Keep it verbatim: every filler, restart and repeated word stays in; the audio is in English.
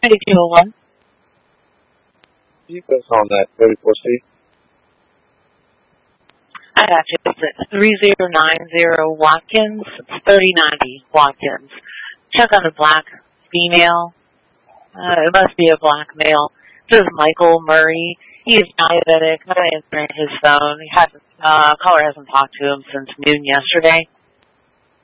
ninety-two oh one. Keep us on that thirty-four C. I got you. It's three zero nine zero Watkins. It's thirty ninety Watkins. Check on the black female. Uh, it must be a black male. This is Michael Murray. He's diabetic, not answering his phone. He hasn't, uh, caller hasn't talked to him since noon yesterday.